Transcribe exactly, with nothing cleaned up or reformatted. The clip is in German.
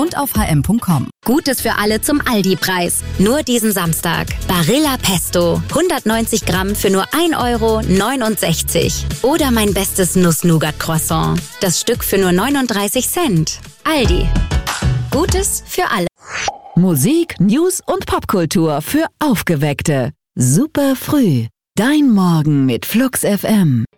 und auf h m punkt com. Gutes für alle zum Aldi-Preis. Nur diesen Samstag. Barilla Pesto. hundertneunzig Gramm für nur ein Euro neunundsechzig. Oder mein bestes Nuss-Nougat-Croissant. Das Stück für nur neununddreißig Cent. Aldi. Gutes für alle. Musik, News und Popkultur für Aufgeweckte. Super früh. Dein Morgen mit Flux F M.